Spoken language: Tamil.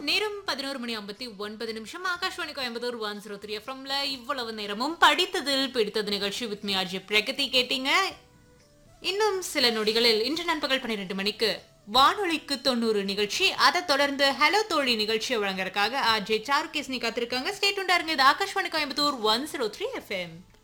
நேரம் 11:59 ஆகாஷ்வாணி கோயம்புத்தூர் 103 எஃப்எம்ல இவ்வளவு நேரமும் படித்ததில் பிடித்தது நிகழ்ச்சி வித் மீ ஆர்ஜே பிரகதி கேட்டீங்க. இன்னும் சில நொடிகளில் இன்று நண்பகல் 12 மணிக்கு வானொலிக்கு 90 நிகழ்ச்சி, அதை தொடர்ந்து ஹலோ தோழி நிகழ்ச்சியை வழங்குறதுக்காக ஆர்ஜே சாருகேஸ்னி காத்திருக்காங்க. ஸ்டே டியூன்டா இருங்க. இது ஆகாஷ்வாணி கோயம்புத்தூர் 103 எஃப்எம்.